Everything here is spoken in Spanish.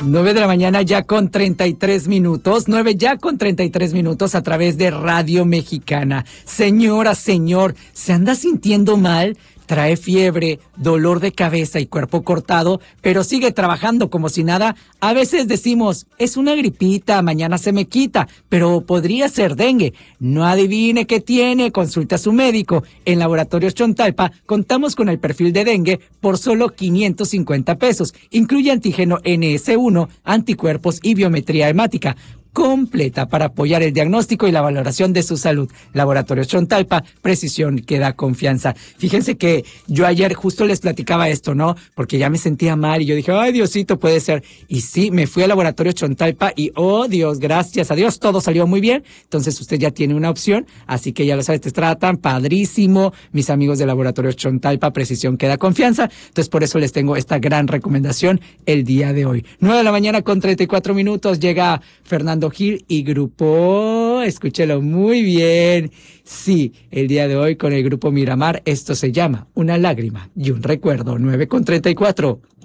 9 de la mañana ya con 33 minutos, 9 ya con 33 minutos a través de Radio Mexicana. Señora, señor, ¿se anda sintiendo mal? Trae fiebre, dolor de cabeza y cuerpo cortado, pero sigue trabajando como si nada. A veces decimos, es una gripita, mañana se me quita, pero podría ser dengue. No adivine qué tiene, consulte a su médico. En Laboratorios Chontalpa contamos con el perfil de dengue por solo 550 pesos. Incluye antígeno NS1, anticuerpos y biometría hemática completa para apoyar el diagnóstico y la valoración de su salud. Laboratorios Chontalpa, precisión que da confianza. Fíjense que yo ayer justo les platicaba esto, ¿no? Porque ya me sentía mal y yo dije, ay, Diosito, puede ser. Y sí, me fui a Laboratorios Chontalpa y, oh, Dios, gracias a Dios, todo salió muy bien. Entonces usted ya tiene una opción, así que ya lo sabes, te tratan padrísimo. Mis amigos de Laboratorios Chontalpa, precisión que da confianza. Entonces por eso les tengo esta gran recomendación el día de hoy. 9 de la mañana con 34 minutos, llega Fernando Gil y grupo, escúchelo muy bien. Sí, el día de hoy con el grupo Miramar, esto se llama Una lágrima y un recuerdo. 9 con 34.